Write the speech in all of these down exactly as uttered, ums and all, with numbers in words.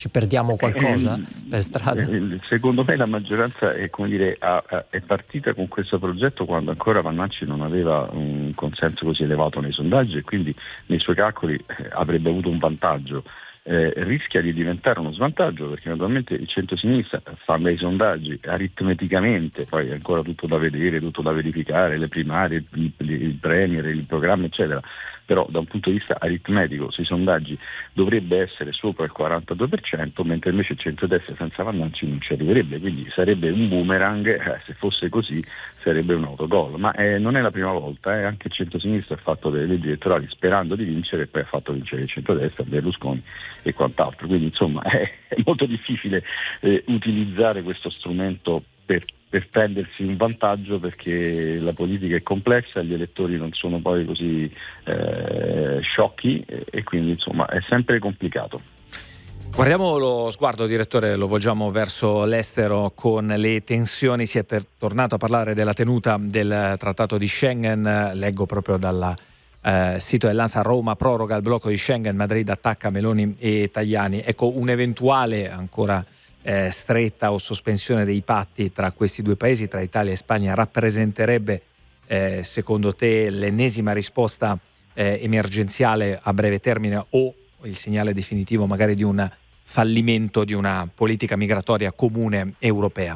Ci perdiamo qualcosa eh, per strada? Secondo me la maggioranza è, come dire, ha, è partita con questo progetto quando ancora Vannacci non aveva un consenso così elevato nei sondaggi e quindi nei suoi calcoli eh, avrebbe avuto un vantaggio. Eh, rischia di diventare uno svantaggio perché naturalmente il centro-sinistra fa dei sondaggi aritmeticamente, poi è ancora tutto da vedere, tutto da verificare, le primarie, il, il premier, il programma eccetera, però da un punto di vista aritmetico sui sondaggi dovrebbe essere sopra il quarantadue per cento, mentre invece il centrodestra senza Vannacci non ci arriverebbe, quindi sarebbe un boomerang, eh, se fosse così sarebbe un autogol, ma eh, non è la prima volta, eh, anche il centro-sinistra ha fatto delle leggi elettorali sperando di vincere e poi ha fatto vincere il centrodestra, Berlusconi e quant'altro, quindi insomma è, è molto difficile eh, utilizzare questo strumento per, per prendersi un vantaggio, perché la politica è complessa, gli elettori non sono poi così eh, sciocchi e, e quindi insomma è sempre complicato. Guardiamo lo sguardo, direttore, lo volgiamo verso l'estero con le tensioni. Siete tornato a parlare della tenuta del trattato di Schengen, leggo proprio dal eh, sito dell'ANSA: Roma proroga il blocco di Schengen, Madrid attacca Meloni e Tajani. Ecco, un'eventuale ancora eh, stretta o sospensione dei patti tra questi due paesi, tra Italia e Spagna, rappresenterebbe eh, secondo te l'ennesima risposta eh, emergenziale a breve termine o il segnale definitivo magari di un fallimento di una politica migratoria comune europea?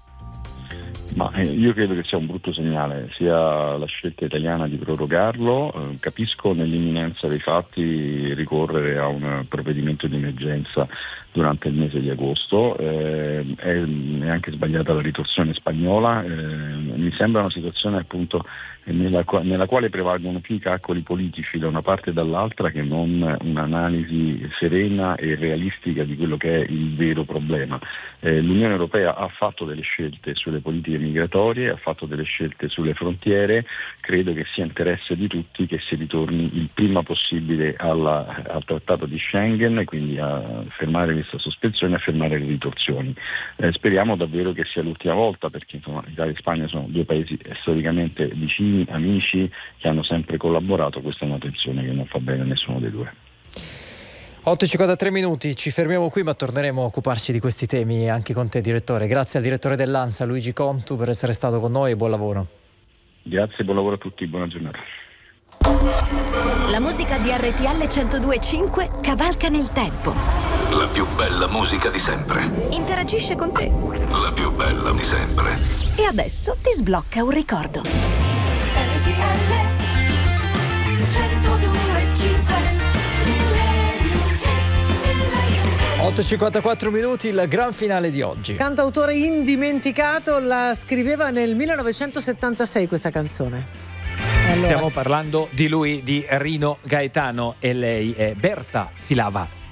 Ma eh, io credo che sia un brutto segnale sia la scelta italiana di prorogarlo, eh, capisco nell'imminenza dei fatti ricorrere a un provvedimento di emergenza durante il mese di agosto, eh, è, è anche sbagliata la ritorsione spagnola, eh, mi sembra una situazione appunto nella, nella quale prevalgono più i calcoli politici da una parte e dall'altra che non un'analisi serena e realistica di quello che è il vero problema. Eh, L'Unione Europea ha fatto delle scelte sulle politiche migratorie, ha fatto delle scelte sulle frontiere, credo che sia interesse di tutti che si ritorni il prima possibile alla, al trattato di Schengen, quindi a fermare questa sospensione, a fermare le ritorsioni. Eh, speriamo davvero che sia l'ultima volta, perché insomma Italia e Spagna sono due paesi storicamente vicini, amici, che hanno sempre collaborato. Questa è una tensione che non fa bene a nessuno dei due. otto e cinquantatré minuti, ci fermiamo qui, ma torneremo a occuparci di questi temi anche con te, direttore. Grazie al direttore dell'ANSA Luigi Contu per essere stato con noi e buon lavoro. Grazie, buon lavoro a tutti, buona giornata. La musica di R T L centodue e cinque cavalca nel tempo. La più bella musica di sempre. Interagisce con te. La più bella di sempre. E adesso ti sblocca un ricordo. R T L centodue e cinque. otto e cinquantaquattro minuti, il gran finale di oggi. Cantautore indimenticato, la scriveva nel millenovecentosettantasei questa canzone. Allora, stiamo parlando di lui, di Rino Gaetano, e lei è Berta Filava.